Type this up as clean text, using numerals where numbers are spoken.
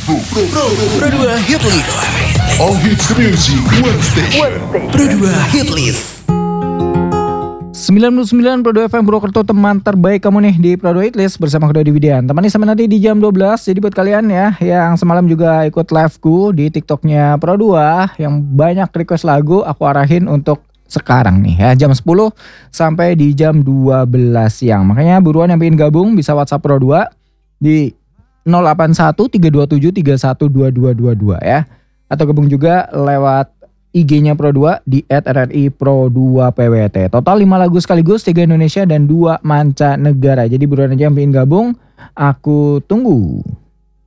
Pro 2 Hit List. All hits music, one station. Pro 2 Hit List. 99 Pro 2 FM Purwokerto, teman terbaik kamu nih di Pro 2 Hit List bersama Kuda Dividian. Temani sampai nanti di jam 12. Jadi buat kalian ya yang semalam juga ikut liveku di TikToknya Pro 2 yang banyak request lagu, aku arahin untuk sekarang nih ya, jam 10 sampai di jam 12 siang. Makanya buruan yang pengen gabung bisa WhatsApp Pro 2 di 081 327 312222 ya. Atau gabung juga lewat IG-nya Pro 2 di @RRI Pro 2 PWT. Total 5 lagu sekaligus, 3 Indonesia dan 2 mancanegara. Jadi buruan aja yang pengen gabung, aku tunggu.